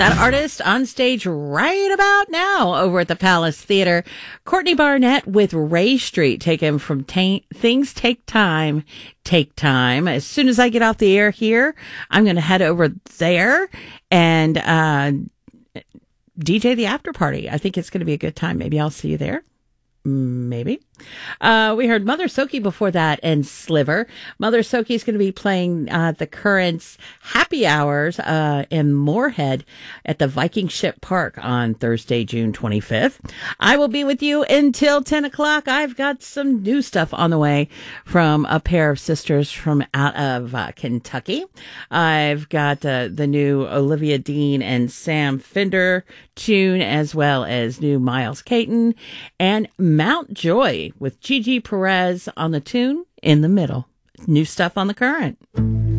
That artist on stage right about now over at the Palace Theater. Courtney Barnett with Ray Street, taken from Things Take Time, Take Time. As soon as I get off the air here, I'm going to head over there and DJ the after party. I think it's going to be a good time. Maybe I'll see you there. Maybe. We heard Mother Soki before that and Sliver. Mother Soki is going to be playing the Currents Happy Hours in Moorhead at the Viking Ship Park on Thursday, June 25th. I will be with you until 10 o'clock. I've got some new stuff on the way from a pair of sisters from out of Kentucky. I've got the new Olivia Dean and Sam Fender tune, as well as new Miles Caton and Mount Joy with Gigi Perez on the tune In the Middle. New stuff on the Current.